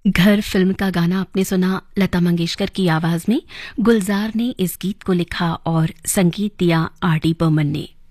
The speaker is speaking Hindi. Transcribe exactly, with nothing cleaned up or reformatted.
घर फिल्म का गाना आपने सुना लता मंगेशकर की आवाज में। गुलजार ने इस गीत को लिखा और संगीत दिया आर डी बर्मन ने।